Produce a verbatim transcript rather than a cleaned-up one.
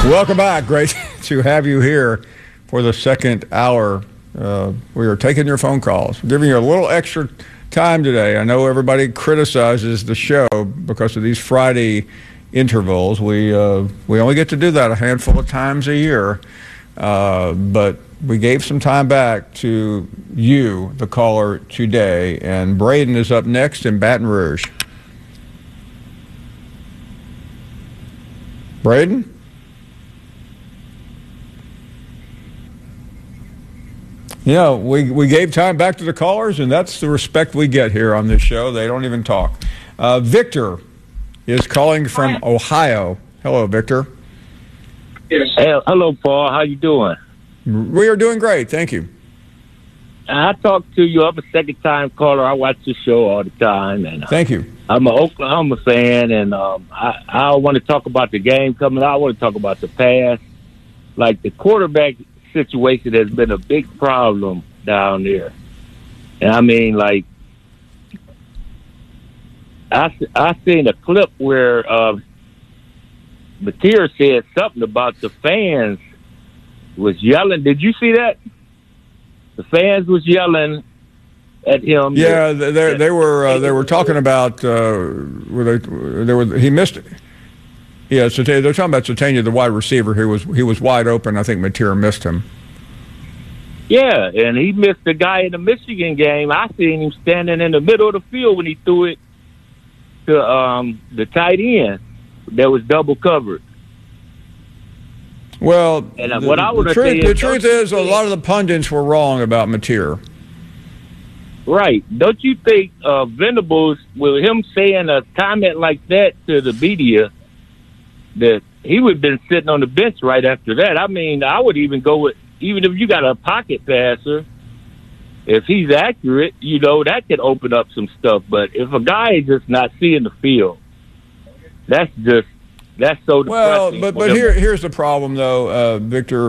Welcome back. Great to have you here for the second hour. Uh, we are taking your phone calls. We're giving you a little extra time today. I know everybody criticizes the show because of these Friday intervals. We uh, we only get to do that a handful of times a year, uh, but we gave some time back to you, the caller, today. And Braden is up next in Baton Rouge. Braden? Yeah, we, we gave time back to the callers, and that's the respect we get here on this show. They don't even talk. Uh, Victor is calling from Ohio. Hello, Victor. Yes. Hey, hello, Paul. How you doing? We are doing great. Thank you. I talked to you. I'm a second-time caller. I watch the show all the time. And uh, Thank you. I'm an Oklahoma fan, and um, I, I want to talk about the game coming out. I want to talk about the past. Like the quarterback situation has been a big problem down there. And I mean, like, I, I seen a clip where uh, Mateer said something about the fans was yelling. Did you see that? The fans was yelling at him. Yeah, they they were uh, they were talking about uh, were they, they were he missed it. Yeah, so they're talking about Satania, the wide receiver, who was he was wide open. I think Mateer missed him. Yeah, and he missed the guy in the Michigan game. I seen him standing in the middle of the field when he threw it to um, the tight end that was double covered. Well, and uh, the, what I the, truth, is, the truth is a lot of the pundits were wrong about Mateer. Right. Don't you think uh, Venables, with him saying a comment like that to the media, that he would have been sitting on the bench right after that? I mean, I would even go with, even if you got a pocket passer, if he's accurate, you know, that could open up some stuff. But if a guy is just not seeing the field, that's just, that's so depressing. Well, but, but here, here's the problem, though, uh, Victor.